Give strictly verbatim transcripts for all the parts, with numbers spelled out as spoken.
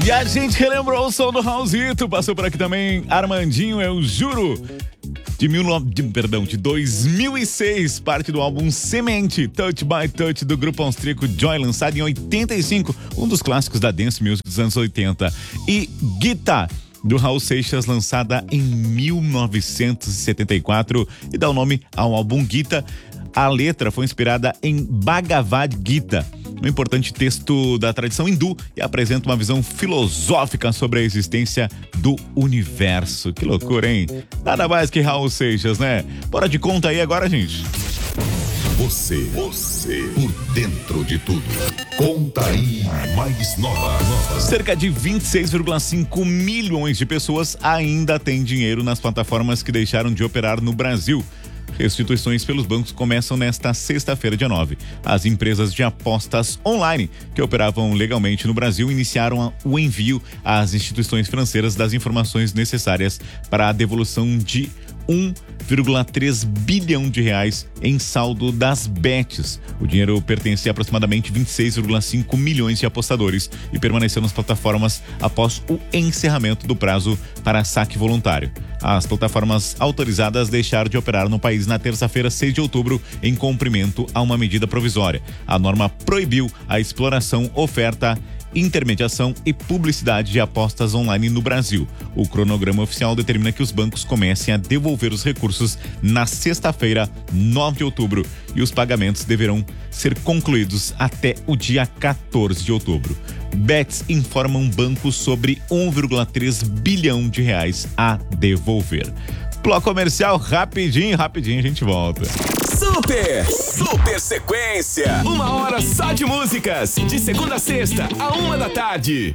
E a gente relembrou o som do Raulzito. Passou por aqui também Armandinho, Eu Juro. De, mil, de, perdão, de dois mil e seis, parte do álbum Semente, Touch by Touch, do grupo austríaco Joy, lançado em oitenta e cinco, um dos clássicos da dance music dos anos oitenta. E Gita, do Raul Seixas, lançada em mil novecentos e setenta e quatro, e dá o nome ao álbum Gita. A letra foi inspirada em Bhagavad Gita, um importante texto da tradição hindu, e apresenta uma visão filosófica sobre a existência do universo. Que loucura, hein? Nada mais que Raul Seixas, né? Bora de conta aí agora, gente. Você, você, por dentro de tudo. Conta aí mais nova, nova. Cerca de vinte e seis vírgula cinco milhões de pessoas ainda têm dinheiro nas plataformas que deixaram de operar no Brasil. Restituições pelos bancos começam nesta sexta-feira, dia nove. As empresas de apostas online que operavam legalmente no Brasil iniciaram o envio às instituições financeiras das informações necessárias para a devolução de um vírgula três bilhão de reais em saldo das bets. O dinheiro pertencia a aproximadamente vinte e seis vírgula cinco milhões de apostadores e permaneceu nas plataformas após o encerramento do prazo para saque voluntário. As plataformas autorizadas deixaram de operar no país na terça-feira, seis de outubro, em cumprimento a uma medida provisória. A norma proibiu a exploração, oferta, intermediação e publicidade de apostas online no Brasil. O cronograma oficial determina que os bancos comecem a devolver os recursos na sexta-feira, nove de outubro, e os pagamentos deverão ser concluídos até o dia quatorze de outubro. Bets informam bancos sobre um vírgula três bilhão de reais a devolver. Bloco comercial, rapidinho, rapidinho a gente volta. Super, super sequência. Uma hora só de músicas. De segunda a sexta, a uma da tarde.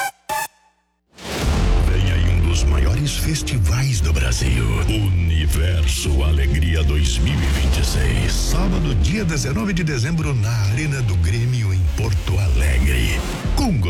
Vem aí um dos maiores festivais do Brasil. Universo Alegria dois mil e vinte e seis. Sábado, dia dezenove de dezembro, na Arena do Grêmio, em Porto Alegre. Com